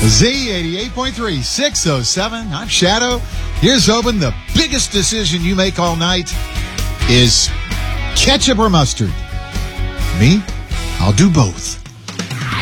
Z88.3, 607. I'm Shadow. Here's hoping the biggest decision you make all night is ketchup or mustard. Me, I'll do both.